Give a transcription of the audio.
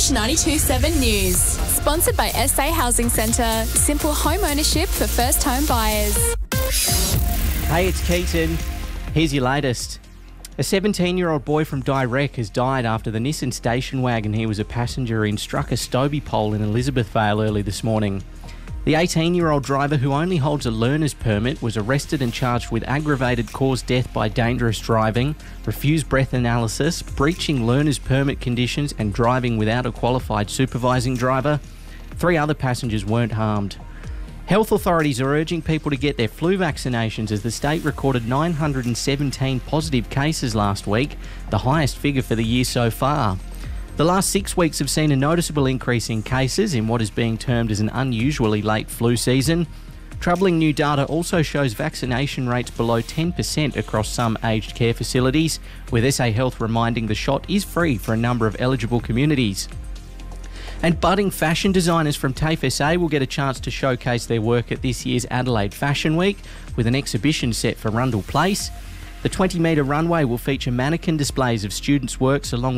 Fresh 92.7 News. Sponsored by SA Housing Centre. Simple home ownership for first home buyers. Hey, it's Keaton. Here's your latest. A 17-year-old boy from Direct has died after the Nissan station wagon he was a passenger in struck a Stobie pole in Elizabethvale early this morning. The 18-year-old driver, who only holds a learner's permit, was arrested and charged with aggravated caused death by dangerous driving, refused breath analysis, breaching learner's permit conditions and driving without a qualified supervising driver. 3 other passengers weren't harmed. Health authorities are urging people to get their flu vaccinations as the state recorded 917 positive cases last week, the highest figure for the year so far. The last 6 weeks have seen a noticeable increase in cases in what is being termed as an unusually late flu season. Troubling new data also shows vaccination rates below 10% across some aged care facilities, with SA Health reminding the shot is free for a number of eligible communities. And budding fashion designers from TAFE SA will get a chance to showcase their work at this year's Adelaide Fashion Week with an exhibition set for Rundle Place. The 20-metre runway will feature mannequin displays of students' works along